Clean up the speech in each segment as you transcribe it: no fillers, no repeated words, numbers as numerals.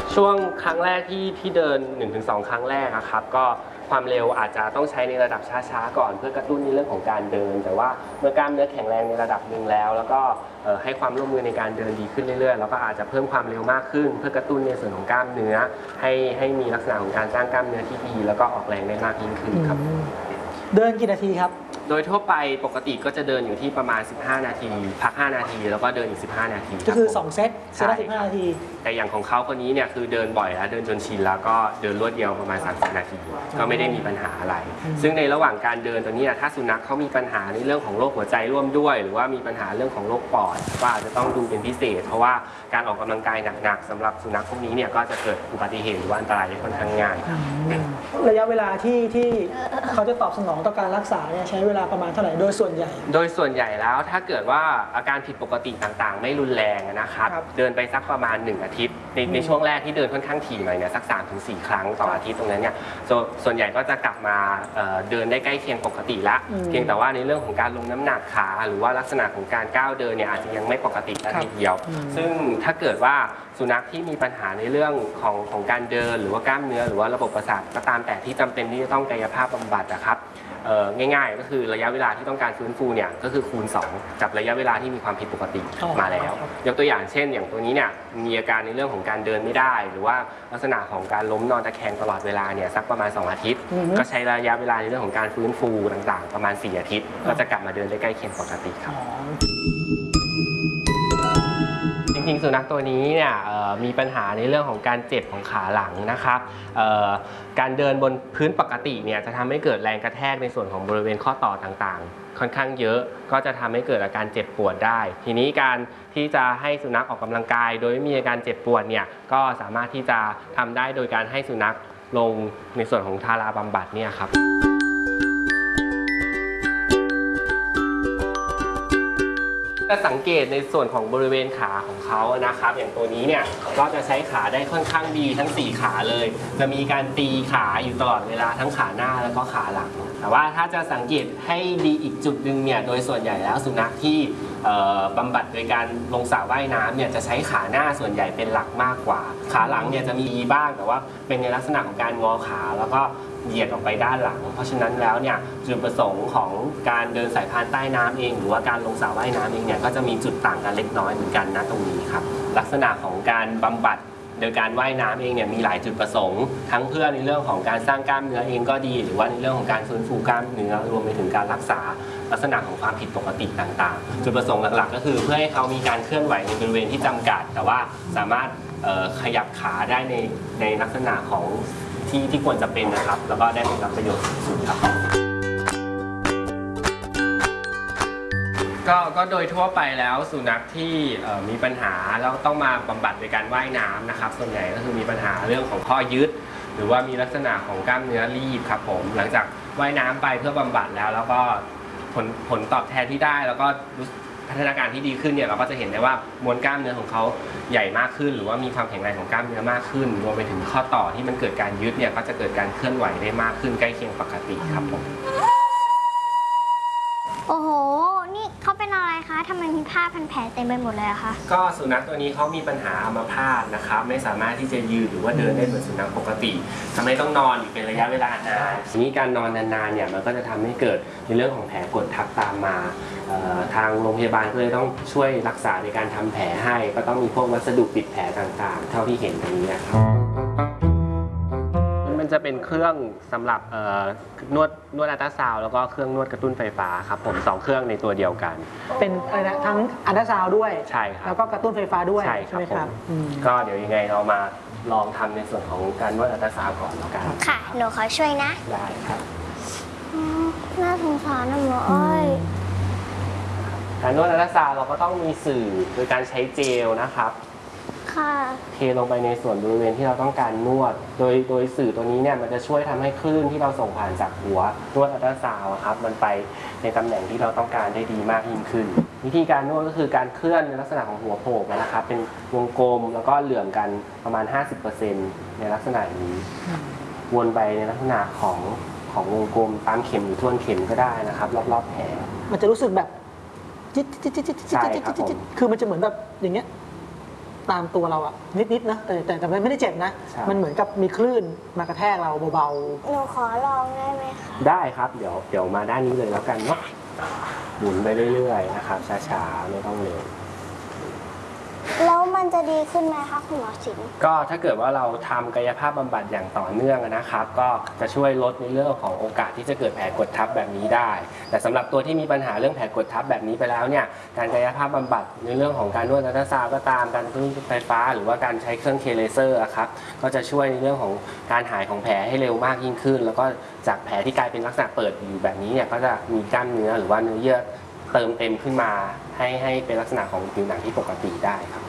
ช่วงครั้งแรกที่เดิน 1-2 ครั้งแรกครับก็ความเร็วอาจจะต้องใช้ในระดับช้าๆก่อนเพื่อกระตุ้นในเรื่องของการเดินแต่ว่าเมื่อกล้ามเนื้อแข็งแรงในระดับหนึ่งแล้วก็ให้ความร่วมมือในการเดินดีขึ้นเรื่อยๆแล้วก็อาจจะเพิ่มความเร็วมากขึ้นเพื่อกระตุ้นในส่วนของกล้ามเนื้อให้มีลักษณะของการสร้างกล้ามเนื้อที่ดีแล้วก็ออกแรงได้มากยิ่งขึ้นครับเดินกี่นาทีครับโดยทั่วไปปกติก็จะเดินอยู่ที่ประมาณ15นาทีพัก5นาทีแล้วก็เดินอีก15นาทีก็คือ2เซตละ15นาทีแต่อย่างของเขาคนนี้เนี่ยคือเดินบ่อยแล้วเดินจนชินแล้วก็เดินรวดเดียวประมาณ30นาทีก็ไม่ได้มีปัญหาอะไรซึ่งในระหว่างการเดินตัวนี้ถ้าสุนัขเขามีปัญหาในเรื่องของโรคหัวใจร่วมด้วยหรือว่ามีปัญหาเรื่องของโรคปอดก็อาจจะต้องดูเป็นพิเศษเพราะว่าการออกกำลังกายหนักๆสำหรับสุนัขพวกนี้เนี่ยก็จะเกิดอุบัติเหตุหรือว่าอันตรายได้ค่อนข้างง่ายระยะเวลาที่เขาจะตอบสนองต่อการรักษาเนี่ยใช้เวลาประมาณเท่าไหร่โดยส่วนใหญ่แล้วถ้าเกิดว่าอาการผิดปกติต่างๆไม่รุนแรงนะครับเดินไปสักประมาณ1อาทิตย์ในช่วงแรกที่เดินค่อนข้างถี่หน่อยเนี่ยสัก 3-4 ครั้งต่ออาทิตย์ตรงนั้นเนี่ยส่วนใหญ่ก็จะกลับมาเดินได้ใกล้เคียงปกติละเพียงแต่ว่าในเรื่องของการลงน้ำหนักขาหรือว่าลักษณะของการก้าวเดินเนี่ยอาจจะยังไม่ปกติทีเดียวซึ่งถ้าเกิดว่าสุนัขที่มีปัญหาในเรื่องของการเดินหรือว่ากล้ามเนื้อหรือว่าระบบประสาทก็ตามแต่ที่จำเป็นที่จะต้องกายภาพบำบัดนะครับง่ายๆก็คือระยะเวลาที่ต้องการฟื้นฟูเนี่ยก็คือคูณ2กับระยะเวลาที่มีความผิดปกติมาแล้วยกตัวอย่างเช่นอย่างตัวนี้เนี่ยมีอาการในเรื่องของการเดินไม่ได้หรือว่าลักษณะของการล้มนอนตะแคงตลอดเวลาเนี่ยสักประมาณ2อาทิตย์ก็ใช้ระยะเวลาในเรื่องของการฟื้นฟูต่างๆประมาณ4อาทิตย์ก็จะกลับมาเดินได้ใกล้เคียงปกติครับจริงๆสุนัขตัวนี้เนี่ยมีปัญหาในเรื่องของการเจ็บของขาหลังนะครับการเดินบนพื้นปกติเนี่ยจะทำให้เกิดแรงกระแทกในส่วนของบริเวณข้อต่อต่างๆค่อนข้างเยอะก็จะทำให้เกิดอาการเจ็บปวดได้ทีนี้การที่จะให้สุนัขออกกำลังกายโดยไม่มีอาการเจ็บปวดเนี่ยก็สามารถที่จะทำได้โดยการให้สุนัขลงในส่วนของทาราบำบัดเนี่ยครับจะสังเกตในส่วนของบริเวณขาของเขานะครับอย่างตัวนี้เนี่ยก็จะใช้ขาได้ค่อนข้างดีทั้ง4ขาเลยจะมีการตีขาอยู่ตลอดเวลาทั้งขาหน้าแล้วก็ขาหลังแต่ว่าถ้าจะสังเกตให้ดีอีกจุดหนึ่งเนี่ยโดยส่วนใหญ่แล้วสุนัขที่บำบัดโดยการลงสระว่ายน้ำเนี่ยจะใช้ขาหน้าส่วนใหญ่เป็นหลักมากกว่าขาหลังเนี่ยจะมีบ้างแต่ว่าเป็นในลักษณะของการงอขาแล้วก็เหยียดออกไปด้านหลังเพราะฉะนั้นแล้วเนี่ยจุดประสงค์ของการเดินสายพานใต้น้ำเองหรือว่าการลงสระว่ายน้ำเองเนี่ยก็จะมีจุดต่างกันเล็กน้อยเหมือนกันนะตรงนี้ครับลักษณะของการบำบัดโดยการว่ายน้ำเองเนี่ยมีหลายจุดประสงค์ทั้งเพื่อในเรื่องของการสร้างกล้ามเนื้อเองก็ดีหรือว่าในเรื่องของการฟื้นฟูกล้ามเนื้อรวมไปถึงการรักษาลักษณะของความผิดปกติต่างๆจุดประสงค์หลักๆก็คือเพื่อให้เขามีการเคลื่อนไหวในบริเวณที่จำกัดแต่ว่าสามารถขยับขาได้ในลักษณะของที่ควรจะเป็นนะครับแล้วก็ได้รับประโยชน์สุดครับก็โดยทั่วไปแล้วสุนัขที่มีปัญหาแล้วต้องมาบำบัดโดยการว่ายน้ำนะครับส่วนใหญ่ก็คือมีปัญหาเรื่องของข้อยึดหรือว่ามีลักษณะของกล้ามเนื้อรีบครับผมหลังจากว่ายน้ำไปเพื่อบำบัดแล้วก็ผลตอบแทนที่ได้แล้วก็พัฒนาการที่ดีขึ้นเนี่ยเราก็จะเห็นได้ว่ามวลกล้ามเนื้อของเขาใหญ่มากขึ้นหรือว่ามีความแข็งแรงของกล้ามเนื้อมากขึ้นรวมไปถึงข้อต่อที่มันเกิดการยึดเนี่ยก็จะเกิดการเคลื่อนไหวได้มากขึ้นใกล้เคียงปกติครับผมโอ้โหนี่เขาเป็นอะไรคะทำไมมีผ้าพันแผลเต็มไปหมดเลยอะคะก็สุนัขตัวนี้เขามีปัญหาอัมพาตนะครับไม่สามารถที่จะยืนหรือว่าเดินได้เหมือนสุนัขปกติทำให้ต้องนอนอยู่เป็นระยะเวลานานทีนี้การนอนนานๆเนี่ยมันก็จะทำให้เกิดในเรื่องของแผลกดทับตามมาทางโรงพยาบาลก็เลยต้องช่วยรักษาในการทำแผลให้ก็ต้องมีพวกวัสดุปิดแผลต่างๆเท่าที่เห็นตรงนี้ครับมันจะเป็นเครื่องสำหรับนวดอัลตราซาวด์แล้วก็เครื่องนวดกระตุ้นไฟฟ้าครับผม2เครื่องในตัวเดียวกันเป็นอะไรนะทั้งอัลตราซาวด์ด้วยใช่ครับแล้วก็กระตุ้นไฟฟ้าด้วยใช่ไหมครับก็เดี๋ยวยังไงเรามาลองทำในส่วนของการนวดอัลตราซาวด์ก่อนแล้วกันค่ะหนูขอช่วยนะได้ครับน่าสงสารนะหมออ้อยการนวดอัลตราซาวด์เราก็ต้องมีสื่อโดยการใช้เจลนะครับเทลงไปในส่วนบริเวณที่เราต้องการนวดโดยสื่อตัวนี้เนี่ยมันจะช่วยทำให้คลื่นที่เราส่งผ่านจากหัวนวดอัลตราซาวด์ครับมันไปในตำแหน่งที่เราต้องการได้ดีมากยิ่งขึ้นวิธีการนวดก็คือการเคลื่อนในลักษณะของหัวโผล่นะครับเป็นวงกลมแล้วก็เหลื่อมกันประมาณ 50% ในลักษณะนี้วนไปในลักษณะของวงกลมตามเข็มหรือทวนเข็มก็ได้นะครับรอบๆแผลมันจะรู้สึกแบบจิ๊ดคือมันจะเหมือนแบบอย่างเงี้ยตามตัวเราอะนิดๆนะแต่มันไม่ได้เจ็บนะใช่มันเหมือนกับมีคลื่นมากระแทกเราเบาหนูขอลองได้ไหมคะได้ครับเดี๋ยวมาด้านนี้เลยแล้วกันเนาะหมุนไปเรื่อยๆนะครับช้าๆไม่ต้องเร็วแล้วมันจะดีขึ้นไหมคะคุณหมอศิลป์ก็ถ้าเกิดว่าเราทำกายภาพบำบัดอย่างต่อเนื่องนะครับ ก็จะช่วยลดในเรื่องของโอกาสที่จะเกิดแผลกดทับแบบนี้ได้ แต่สำหรับตัวที่มีปัญหาเรื่องแผลกดทับแบบนี้ไปแล้วเนี่ยการกายภาพบำบัดในเรื่องของการนวดอัลตราซาวด์ก็ตามการกระตุ้นไฟฟ้าหรือว่าการใช้เครื่องเคเลเซอร์ครับก็จะช่วยในเรื่องของการหายของแผลให้เร็วมากยิ่งขึ้น แล้วก็จากแผลที่กลายเป็นลักษณะเปิดอยู่แบบนี้เนี่ยก็จะมีกล้ามเนื้อหรือว่าเนื้อเยื่อเติมเต็มขึ้นมาให้เป็นลักษณะของผิวหนังที่ปกติได้ครับ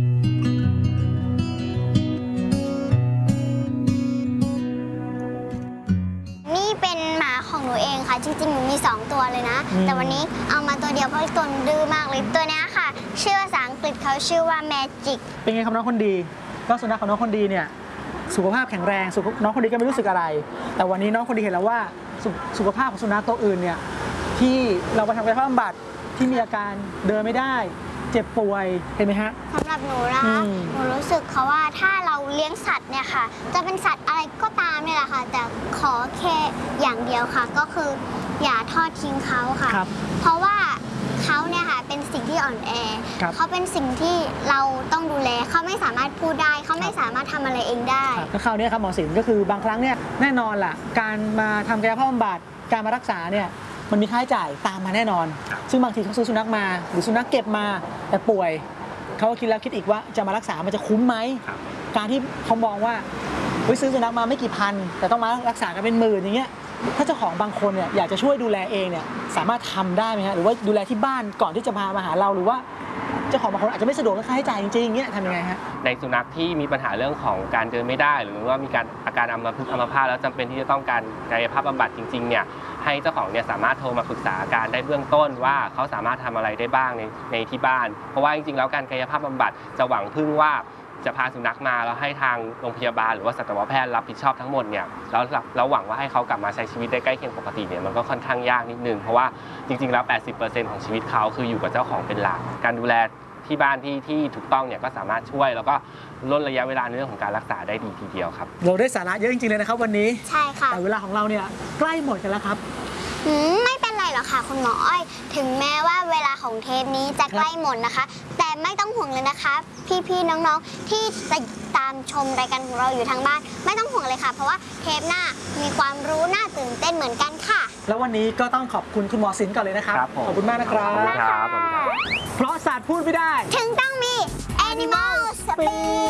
นี่เป็นหมาของหนูเองค่ะ จริงๆหนูมี2ตัวเลยนะ แต่วันนี้เอามาตัวเดียวเพราะอีกตัวดื้อมากเลยตัวเนี้ยค่ะชื่อภาษาอังกฤษเขาชื่อว่า Magic ๆเป็นไงครับน้องคนดีก็สุนัขของน้องคนดีเนี่ยสุขภาพแข็งแรงน้องคนดีก็ไม่รู้สึกอะไร แต่วันนี้น้องคนดีเห็นแล้วว่าสุขภาพของสุนัขตัวอื่นเนี่ยที่เราไปทำกายภาพบำบัดที่มีอาการเดินไม่ได้เจ็บป่วยเห็นไหมฮะสำหรับหนูนะคะ หนูรู้สึกค่ะว่าถ้าเราเลี้ยงสัตว์เนี่ยค่ะ จะเป็นสัตว์อะไรก็ตามเนี่ยแหละค่ะ แต่ขอแค่อย่างเดียวค่ะ ก็คืออย่าทอดทิ้งเขาค่ะครับเพราะว่าเขาเนี่ยค่ะเป็นสิ่งที่อ่อนแอครับเขาเป็นสิ่งที่เราต้องดูแล เขาไม่สามารถพูดได้ เขาไม่สามารถทำอะไรเองได้ก็คราวนี้ครับหมอศิลป์ก็คือบางครั้งเนี่ยแน่นอนล่ะการมาทำกายภาพบำบัดการมารักษาเนี่ยมันมีค่าใช้จ่ายตามมาแน่นอน ซึ่งบางทีเขาซื้อสุนัขมาหรือสุนัขเก็บมาแต่ป่วยเขาก็คิดแล้วคิดอีกว่าจะมารักษามันจะคุ้มไหมครับการที่เขามองว่าเฮ้ยซื้อสุนัขมาไม่กี่พันแต่ต้องมารักษากันเป็นหมื่นอย่างเงี้ยถ้าเจ้าของบางคนเนี่ยอยากจะช่วยดูแลเองเนี่ยสามารถทำได้ไหมฮะหรือว่าดูแลที่บ้านก่อนที่จะพามาหาเราหรือว่าเจ้าของบางคนอาจจะไม่สะดวกกับค่าใช้จ่ายจริงๆเงี้ยทำยังไงฮะในสุนัขที่มีปัญหาเรื่องของการเดินไม่ได้ หรือว่ามีการอาการอัมพาตแล้วจำเป็นที่จะต้องการกายภาพบำบัดจริงๆเนี่ยให้เจ้าของเนี่ยสามารถโทรมาปรึกษาอาการได้เบื้องต้นว่าเขาสามารถทำอะไรได้บ้างในที่บ้าน เพราะว่าจริงๆแล้วการกายภาพบำบัดจะหวังพึ่งว่าจะพาสุนัขมาแล้วให้ทางโรงพยาบาลหรือว่าสัตวแพทย์รับผิดชอบทั้งหมดเนี่ยแล้วหวังว่าให้เขากลับมาใช้ชีวิตได้ใกล้เคียงปกติเนี่ยมันก็ค่อนข้างยากนิดนึงเพราะว่าจริงๆแล้ว 80% ของชีวิตเขาคืออยู่กับเจ้าของเป็นหลักการดูแลที่บ้านที่ถูกต้องเนี่ยก็สามารถช่วยแล้วก็ลดระยะเวลาในเรื่องของการรักษาได้ดีทีเดียวครับเราได้สาระเยอะจริงๆเลยนะครับวันนี้ใช่ค่ะแต่เวลาของเราเนี่ยใกล้หมดกันแล้วครับไม่เป็นไรหรอกค่ะคุณหมออ้อย ถึงแม้ว่าเวลาของเทปนี้จะใกล้หมดนะคะ แต่ไม่ต้องห่วงเลยนะคะ พี่ๆน้องๆที่ติดตามชมรายการของเราอยู่ทางบ้าน ไม่ต้องห่วงเลยค่ะ เพราะว่าเทปหน้ามีความรู้น่าตื่นเต้นเหมือนกันค่ะแล้ววันนี้ก็ต้องขอบคุณคุณหมอศิลป์ก่อนเลยนะครับครับผมขอบคุณมากนะครัขอบคุณบครับผมครับเพราะศาสตร์พูดไม่ได้ถึงต้องมี Animal Speak